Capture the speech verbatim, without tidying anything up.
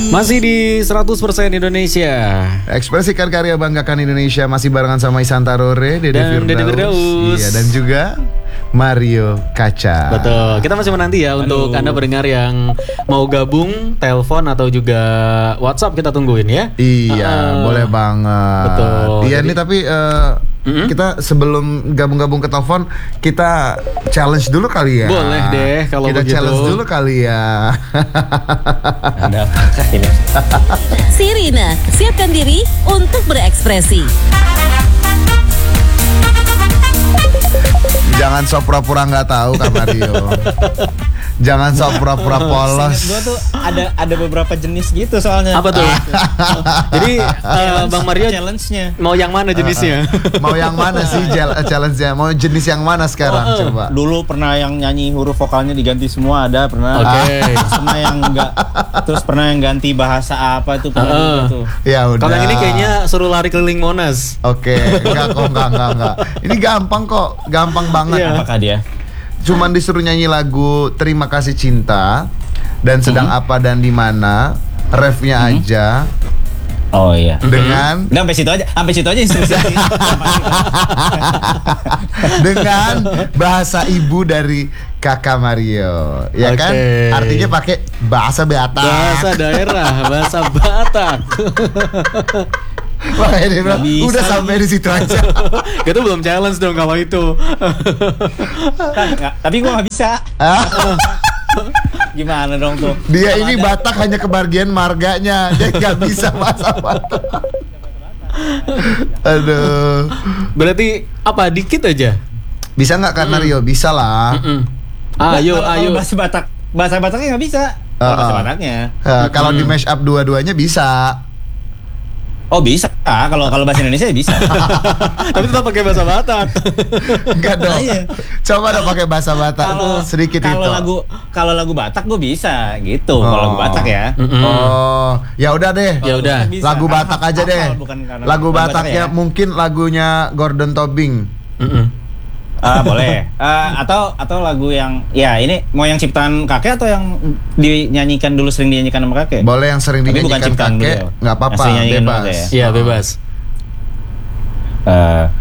Masih di seratus persen Indonesia. Ekspresikan karya, banggakan Indonesia. Masih barengan sama Isan Tarore, Dede Dan Dede Firdaus. Firdaus. Iya, dan juga Mario Kaca. Betul. Kita masih menanti ya. Halo. Untuk Anda pendengar yang mau gabung, telepon atau juga WhatsApp kita tungguin ya. Iya, uh, boleh banget. Betul. Iya, Jadi, ini tapi uh, mm-hmm. kita sebelum gabung-gabung ke telepon, kita challenge dulu kali ya. Boleh deh kalau kita begitu. Kita challenge dulu kali ya. Ada apakah ini? Sirina, siapkan diri untuk berekspresi. Jangan sok pura-pura nggak tahu Kak Mario. Jangan sok pura-pura polos. Gue tuh ada ada beberapa jenis gitu soalnya. Apa tuh? Jadi uh, Bang Mario challenge-nya mau yang mana jenisnya? Uh, uh, mau yang mana sih challenge-nya? Mau jenis yang mana sekarang? Uh, uh. Coba. Dulu pernah yang nyanyi huruf vokalnya diganti semua, ada pernah. Oke. Okay. Pernah yang enggak. Terus pernah yang ganti bahasa apa itu pernah uh, uh. tuh. Ya udah. Kalau yang ini kayaknya suruh lari keliling Monas. Oke, okay. enggak kok, enggak, enggak, enggak. Ini gampang kok, gampang banget. Yeah. Apakah dia? Cuman disuruh nyanyi lagu Terima Kasih Cinta dan Sedang mm-hmm. Apa dan di Mana, refnya mm-hmm. aja. Oh iya. Dengan Udah sampai situ aja, sampai situ aja instruksi. Dengan bahasa ibu dari Kakak Mario, ya okay. kan? Artinya pakai bahasa Batak. Bahasa daerah, bahasa Batak. Wah, ini bro, udah sampai di situ aja. Kita belum challenge dong kalau itu. Nggak, tapi gua nggak bisa. Gimana dong tuh? Dia ini ada... Batak hanya kebagian marganya, dia nggak bisa bahasa Batak. Aduh. Berarti apa? Dikit aja. Bisa nggak Kak Mario? Bisa lah. Mm-mm. Ayo, kalo, ayo. Kalo bahasa Batak, bahasa Bataknya nggak bisa. Uh, uh. Bahasa Bataknya. Uh, kalau di mash up dua-duanya bisa. Oh bisa, kalau kalau bahasa Indonesia bisa. Tapi tetap pakai bahasa Batak. Enggak dong. Coba dong pakai bahasa Batak kalo, sedikit kalo itu. Kalau lagu kalau lagu Batak gue bisa gitu. Oh. Kalau lagu Batak ya. Mm-hmm. Oh, ya udah deh. Ya udah. Lagu Batak aja deh. Lagu Bataknya ya? Mungkin lagunya Gordon Tobing. Mm-hmm. Ah boleh. Uh, atau atau lagu yang ya ini mau yang ciptaan kakek atau yang dinyanyikan dulu sering dinyanyikan sama kakek? Boleh yang sering dinyanyikan kakek, nggak apa-apa, bebas. Iya bebas. Uh,